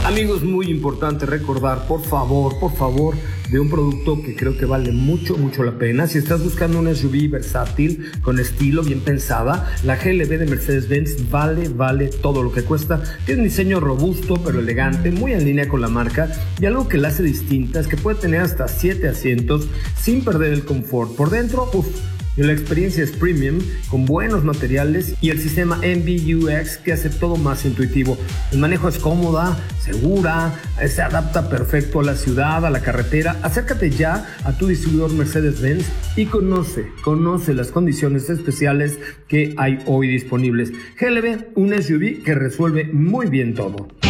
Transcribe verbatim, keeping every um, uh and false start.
Amigos, muy importante recordar, por favor, por favor, de un producto que creo que vale mucho, mucho la pena. Si estás buscando una S U V versátil, con estilo, bien pensada, la G L B de Mercedes-Benz vale, vale todo lo que cuesta. Tiene un diseño robusto pero elegante, muy en línea con la marca, y algo que la hace distinta es que puede tener hasta siete asientos sin perder el confort. Por dentro, uff, la experiencia es premium, con buenos materiales y el sistema M B U X que hace todo más intuitivo. El manejo es cómoda, segura, se adapta perfecto a la ciudad, a la carretera. Acércate ya a tu distribuidor Mercedes-Benz y conoce, conoce las condiciones especiales que hay hoy disponibles. G L B, un S U V que resuelve muy bien todo.